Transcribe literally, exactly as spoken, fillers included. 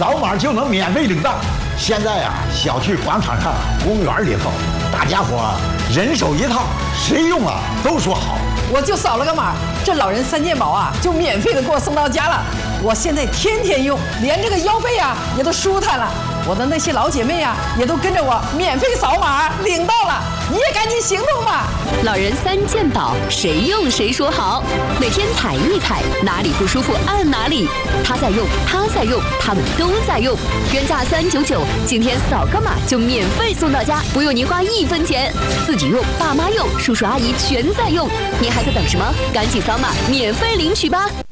扫码就能免费领到。现在啊，小区广场上、公园里头，大家伙人手一套，谁用啊都说好。 我就扫了个码，这老人三件宝啊就免费的给我送到家了。我现在天天用，连这个腰背啊也都舒坦了。我的那些老姐妹啊也都跟着我免费扫码领到了，你也赶紧行动吧！ 老人三件宝，谁用谁说好。每天踩一踩，哪里不舒服按哪里。他在用，他在用，他们都在用。原价三九九，今天扫个码就免费送到家，不用您花一分钱。自己用，爸妈用，叔叔阿姨全在用。您还在等什么？赶紧扫码免费领取吧！